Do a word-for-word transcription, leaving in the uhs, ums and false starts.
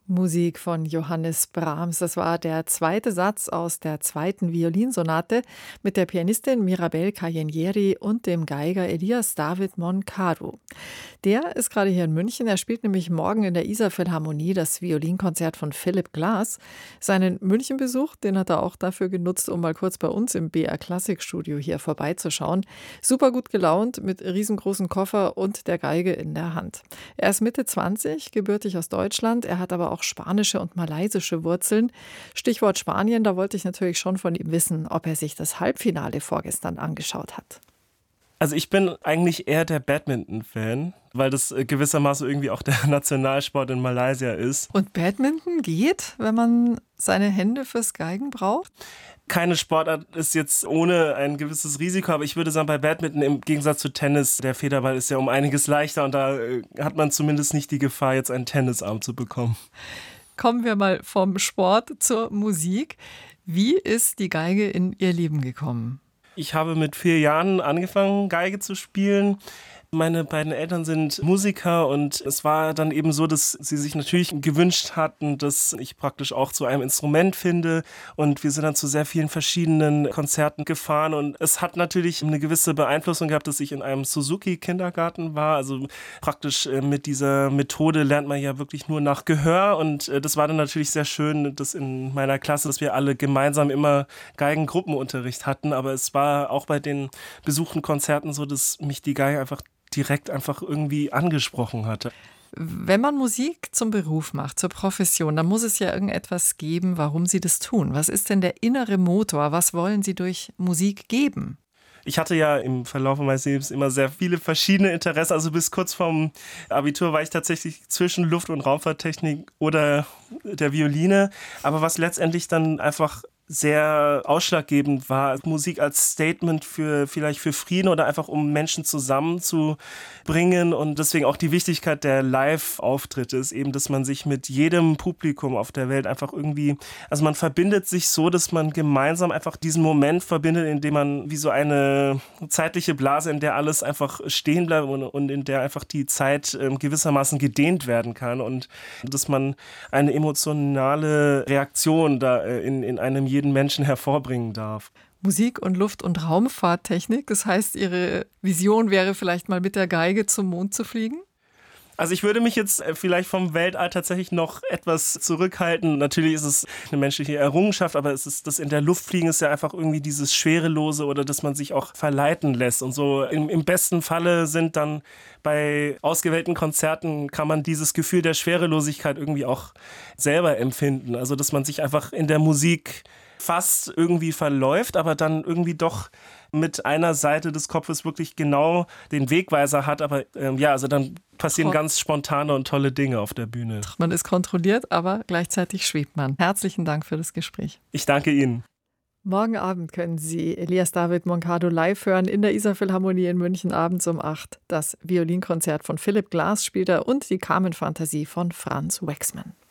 Musik von Johannes Brahms. Das war der zweite Satz aus der zweiten Violinsonate mit der Pianistin Mirabel Cajenieri und dem Geiger Elias David Moncadu. Der ist gerade hier in München. Er spielt nämlich morgen in der Isar Philharmonie das Violinkonzert von Philipp Glass. Seinen Münchenbesuch, den hat er auch dafür genutzt, um mal kurz bei uns im B R Klassikstudio hier vorbeizuschauen. Super gut gelaunt, mit riesengroßen Koffer und der Geige in der Hand. Er ist Mitte zwanzig, gebürtig aus Deutschland. Er hat aber auch spanische und malaysische Wurzeln. Stichwort Spanien, da wollte ich natürlich schon von ihm wissen, ob er sich das Halbfinale vorgestern angeschaut hat. Also ich bin eigentlich eher der Badminton-Fan, weil das gewissermaßen irgendwie auch der Nationalsport in Malaysia ist. Und Badminton geht, wenn man seine Hände fürs Geigen braucht? Keine Sportart ist jetzt ohne ein gewisses Risiko, aber ich würde sagen, bei Badminton im Gegensatz zu Tennis, der Federball ist ja um einiges leichter und da hat man zumindest nicht die Gefahr, jetzt einen Tennisarm zu bekommen. Kommen wir mal vom Sport zur Musik. Wie ist die Geige in Ihr Leben gekommen? Ich habe mit vier Jahren angefangen, Geige zu spielen. Meine beiden Eltern sind Musiker und es war dann eben so, dass sie sich natürlich gewünscht hatten, dass ich praktisch auch zu einem Instrument finde, und wir sind dann zu sehr vielen verschiedenen Konzerten gefahren und es hat natürlich eine gewisse Beeinflussung gehabt, dass ich in einem Suzuki-Kindergarten war. Also praktisch mit dieser Methode lernt man ja wirklich nur nach Gehör, und das war dann natürlich sehr schön, dass in meiner Klasse, dass wir alle gemeinsam immer Geigengruppenunterricht hatten, aber es war auch bei den besuchten Konzerten so, dass mich die Geige einfach direkt einfach irgendwie angesprochen hatte. Wenn man Musik zum Beruf macht, zur Profession, dann muss es ja irgendetwas geben, warum Sie das tun. Was ist denn der innere Motor? Was wollen Sie durch Musik geben? Ich hatte ja im Verlauf meines Lebens immer sehr viele verschiedene Interessen. Also bis kurz vorm Abitur war ich tatsächlich zwischen Luft- und Raumfahrttechnik oder der Violine. Aber was letztendlich dann einfach sehr ausschlaggebend war, Musik als Statement für vielleicht für Frieden oder einfach um Menschen zusammenzubringen, und deswegen auch die Wichtigkeit der Live-Auftritte ist eben, dass man sich mit jedem Publikum auf der Welt einfach irgendwie, also man verbindet sich so, dass man gemeinsam einfach diesen Moment verbindet, in dem man wie so eine zeitliche Blase, in der alles einfach stehen bleibt und, und in der einfach die Zeit äh, gewissermaßen gedehnt werden kann, und dass man eine emotionale Reaktion da äh, in, in einem jeden Menschen hervorbringen darf. Musik und Luft- und Raumfahrttechnik, das heißt, Ihre Vision wäre vielleicht mal mit der Geige zum Mond zu fliegen? Also ich würde mich jetzt vielleicht vom Weltall tatsächlich noch etwas zurückhalten. Natürlich ist es eine menschliche Errungenschaft, aber es ist das in der Luft fliegen ist ja einfach irgendwie dieses Schwerelose, oder dass man sich auch verleiten lässt. Und so im, im besten Falle sind dann bei ausgewählten Konzerten kann man dieses Gefühl der Schwerelosigkeit irgendwie auch selber empfinden. Also dass man sich einfach in der Musik fast irgendwie verläuft, aber dann irgendwie doch mit einer Seite des Kopfes wirklich genau den Wegweiser hat. Aber ähm, ja, also dann passieren ganz spontane und tolle Dinge auf der Bühne. Man ist kontrolliert, aber gleichzeitig schwebt man. Herzlichen Dank für das Gespräch. Ich danke Ihnen. Morgen Abend können Sie Elias David Moncadu live hören in der Isar Philharmonie in München abends um acht. Das Violinkonzert von Philipp Glass spielt er und die Carmen-Fantasie von Franz Waxman.